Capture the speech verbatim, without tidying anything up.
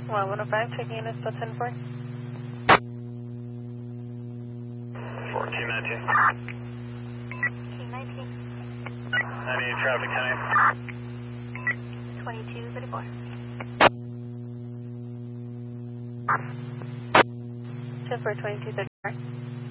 one one oh five, checking in, still ten four. fourteen nineteen. fourteen nineteen. Any traffic tonight? twenty-two thirty-four. ten four, twenty-two thirty-four.